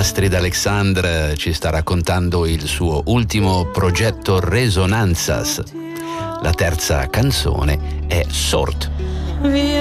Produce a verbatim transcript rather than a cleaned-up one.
Astrid Alexandre ci sta raccontando il suo ultimo progetto Resonanzas. La terza canzone è Sort.